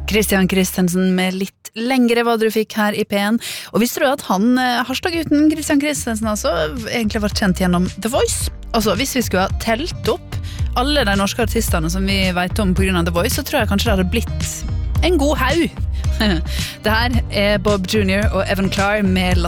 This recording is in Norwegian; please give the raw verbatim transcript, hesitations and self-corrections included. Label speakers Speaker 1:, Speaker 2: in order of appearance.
Speaker 1: Christian Christensen med litt lengre hva du fikk her i P en. Og visste du at han, hashtag-gutten Christian Christensen, altså, egentlig var kjent gjennom The Voice? Altså, hvis vi skulle ha telt opp alle de norske artistene som vi vet om på grunn av The Voice, så tror jeg kanskje det hadde blitt en god haug. Det her er Bob junior og Evan Clark med